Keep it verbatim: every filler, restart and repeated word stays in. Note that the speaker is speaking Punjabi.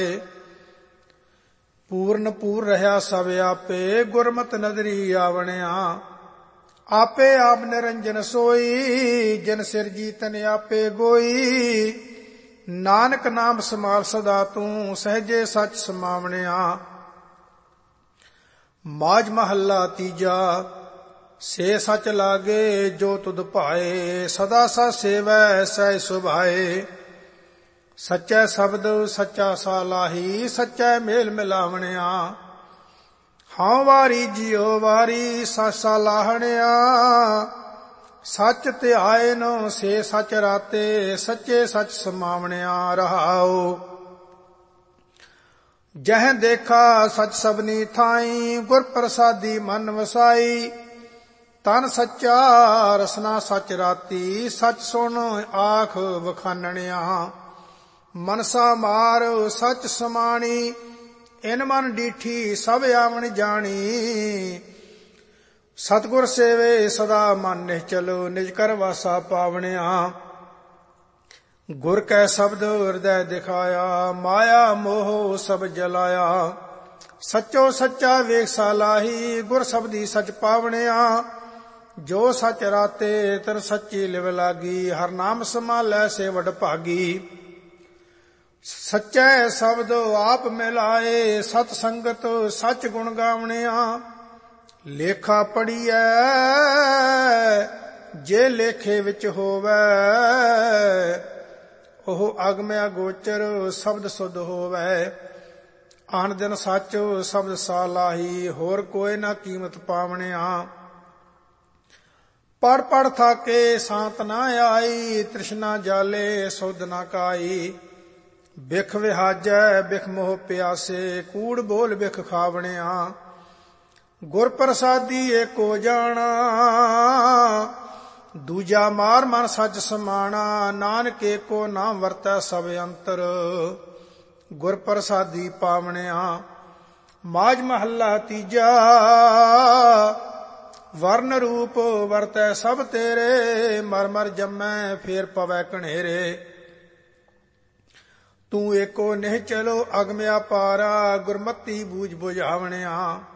ਪੂਰਨ ਪੂਰ ਰਹਾ ਸਭ ਆਪੇ, ਗੁਰਮਤਿ ਨਦਰੀ ਆਵਣਿਆ। ਆਪੇ ਆਪ ਨਿਰੰਜਨ ਸੋਈ, ਜਿਨ ਸਿਰਜੀ ਤਨ ਆਪੇ ਗੋਈ। ਨਾਨਕ ਨਾਮ ਸਮਾਲ ਸਦਾ ਤੂੰ, ਸਹਜੇ ਸੱਚ ਸਮਾਵਣਿਆ। ਮਾਝ ਮਹੱਲਾ ਤੀਜਾ। ਸੇ ਸਚ ਲਾਗੇ ਜੋ ਤੁਧ ਭਾਏ, ਸਦਾ ਸਚ ਸੇਵੈ ਸਹਿ ਸੁਭਾਏ। ਸੱਚੈ ਸ਼ਬਦ ਸੱਚਾ ਸਾਲਾਹੀ, ਸੱਚੈ ਮੇਲ ਮਿਲਾਵਣਿਆ। ਹਾਂ ਵਾਰੀ ਜਿਉ ਵਾਰੀ ਸਚ ਸਾਲਾਹਣਿਆ। ਸੱਚ ਧਿਆਏ ਨੋ ਸੇ ਸਚ ਰਾਤੇ, ਸੱਚੇ ਸਚ ਸਮਾਵਣਿਆ। ਰਹਾਉ ਜਹ ਦੇਖਾ ਸਚ ਸਭਨੀ ਥਾਈ, ਗੁਰ ਪ੍ਰਸਾਦੀ ਮਨ ਵਸਾਈ। ਤਨ ਸੱਚਾ ਰਸਨਾ ਸਚ ਰਾਤੀ, ਸਚ ਸੁਣ ਆਖ ਵਖਾਨਣਿਆ। ਮਨਸਾ ਮਾਰ ਸਚ ਸਮਾਣੀ, ਇਨ ਮਨ ਡੀਠੀ ਸਭ ਆਵਣ ਜਾਣੀ। ਸਤਿਗੁਰ ਸੇਵੇ ਸਦਾ ਮਨ ਨਿਹਚਲ, ਨਿਜ ਕਰ ਵਾਸਾ ਪਾਵਣਿਆ। ਗੁਰ ਕੈ ਸ਼ਬਦ ਹਿਰਦੈ ਦਿਖਾਇਆ, ਮਾਇਆ ਮੋਹ ਸਭ ਜਲਾਇਆ। ਸੱਚੋ ਸੱਚਾ ਵੇਖ ਸਾਲਾਹੀ, ਗੁਰ ਸ਼ਬਦੀ ਸਚ ਪਾਵਣਿਆ। ਜੋ ਸਚ ਰਾਤੇ ਤਿਨ ਸੱਚੀ ਲਿਵ ਲਾਗੀ, ਹਰ ਨਾਮ ਸਮਾਲੈ ਸੇ ਵਡ ਭਾਗੀ। ਸੱਚੈ ਸ਼ਬਦ ਆਪ ਮਿਲਾਏ, ਸਤ ਸੰਗਤ ਸਚ ਗੁਣ ਗਾਵਣਿਆ। ਲੇਖਾ ਪੜੀਐ ਜੇ ਲੇਖੇ ਵਿੱਚ ਹੋਵੈ, ਉਹ ਅਗਮ ਅਗੋਚਰ ਸ਼ਬਦ ਸੁਧ ਹੋਵੈ। ਆਨ ਦਿਨ ਸੱਚ ਸ਼ਬਦ ਸਾਲਾਹੀ, ਹੋਰ ਕੋਈ ਨਾ ਕੀਮਤ ਪਾਵਣਿਆ। ਪੜ ਪੜ ਥਾਕੇ ਸਾਂਤ ਨਾ ਆਈ, ਤ੍ਰਿਸ਼ਨਾ ਜਾਲੇ ਸੁਧ ਨਾ ਕਾਈ। ਬਿਖ ਵਿਹਾਜੈ ਬਿਖ ਮੋਹ ਪਿਆਸੇ, ਕੂੜ ਬੋਲ ਬਿਖ ਖਾਵਣਿਆ। ਗੁਰ ਪ੍ਰਸਾਦੀ ਏਕੋ ਜਾਣਾ, ਦੂਜਾ ਮਾਰ ਮਨ ਸੱਚ ਸਮਾਣਾ। ਨਾਨਕ ਏਕੋ ਨਾਮ ਵਰਤੈ ਸਭ ਅੰਤਰ, ਗੁਰ ਪ੍ਰਸਾਦੀ ਪਾਵਣਿਆ। ਮਾਝ ਮਹੱਲਾ ਤੀਜਾ। ਵਰਨ ਰੂਪ ਵਰਤੈ ਸਭ ਤੇਰੇ, ਮਰ ਮਰ ਜੰਮੈ ਫੇਰ ਪਵੈ ਕਣੇਰੇ। ਤੂੰ ਏਕੋ ਨਿਹਚਲ ਅਗਮ ਅਪਾਰਾ, ਗੁਰਮਤੀ ਬੂਝ ਬੁਝਾਵਣਿਆ।